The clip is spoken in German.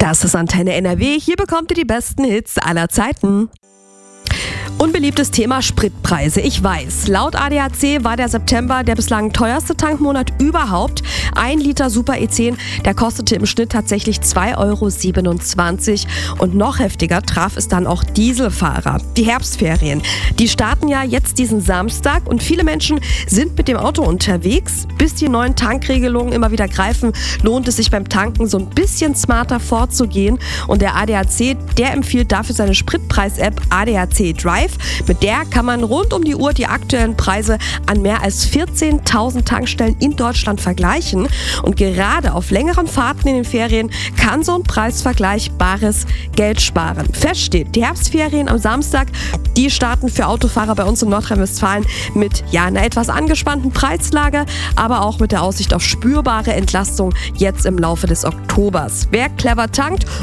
Das ist Antenne NRW. Hier bekommt ihr die besten Hits aller Zeiten. Unbeliebtes Thema Spritpreise. Ich weiß, laut ADAC war der September der bislang teuerste Tankmonat überhaupt. 1 Liter Super E10, der kostete im Schnitt tatsächlich 2,27 €. Und noch heftiger traf es dann auch Dieselfahrer. Die Herbstferien, die starten ja jetzt diesen Samstag und viele Menschen sind mit dem Auto unterwegs. Bis die neuen Tankregelungen immer wieder greifen, lohnt es sich beim Tanken so ein bisschen smarter vorzugehen. Und der ADAC, der empfiehlt dafür seine Spritpreis-App ADAC Drive. Mit der kann man rund um die Uhr die aktuellen Preise an mehr als 14.000 Tankstellen in Deutschland vergleichen. Und gerade auf längeren Fahrten in den Ferien kann so ein Preisvergleich bares Geld sparen. Fest steht, die Herbstferien am Samstag, die starten für Autofahrer bei uns in Nordrhein-Westfalen mit einer etwas angespannten Preislage, aber auch mit der Aussicht auf spürbare Entlastung jetzt im Laufe des Oktobers. Wer clever tankt